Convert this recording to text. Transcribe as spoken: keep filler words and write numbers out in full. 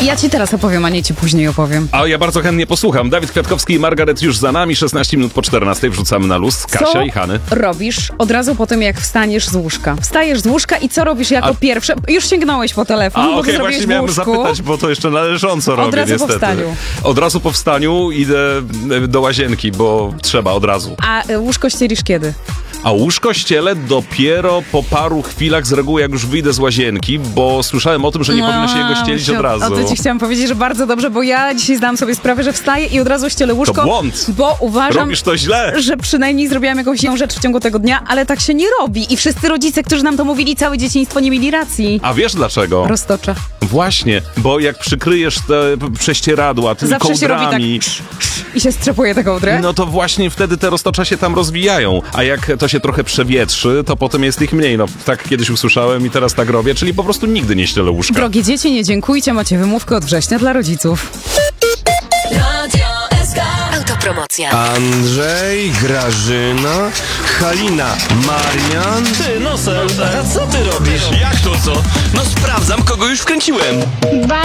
Ja ci teraz opowiem, a nie ci później opowiem. A ja bardzo chętnie posłucham. Dawid Kwiatkowski i Margaret już za nami. szesnaście minut po czternastej wrzucamy na luz. Kasia Co i Hany. robisz od razu po tym, jak wstaniesz z łóżka? Wstajesz z łóżka i co robisz jako A- pierwsze? Już sięgnąłeś po telefon, A bo to okej, zrobiłeś właśnie w miałem łóżku. zapytać, bo to jeszcze na leżąco robię razu po niestety. wstaniu. Od razu po wstaniu idę do łazienki, bo trzeba od razu. A y, łóżko ścielisz kiedy? A łóżko ścielę dopiero po paru chwilach, z reguły jak już wyjdę z łazienki, bo słyszałem o tym, że nie powinno się jego ścielić się- od razu. O to ci chciałam powiedzieć, że bardzo dobrze, bo ja dzisiaj zdałam sobie sprawę, że wstaję i od razu ścielę łóżko. To błąd. Bo uważam, Robisz to źle. że przynajmniej zrobiłam jakąś jedną rzecz w ciągu tego dnia, ale tak się nie robi. I wszyscy rodzice, którzy nam to mówili całe dzieciństwo, nie mieli racji. A wiesz dlaczego? Roztocza. Właśnie, bo jak przykryjesz te p- prześcieradła tymi Zawsze się robi tak kołdrami, i się strzepuje tę kołdrę. no to właśnie wtedy te roztocza się tam rozwijają. A jak to się trochę przewietrzy, to potem jest ich mniej. No tak kiedyś usłyszałem i teraz tak robię, czyli po prostu nigdy nie ścielę łóżka. Drogie dzieci, nie dziękujcie, macie wymówkę od września dla rodziców. Radio S K. Autopromocja. Andrzej, Grażyna, Halina, Marian. Ty, Nosel, a co ty robisz? Jak to co? No sprawdzam, kogo już wkręciłem.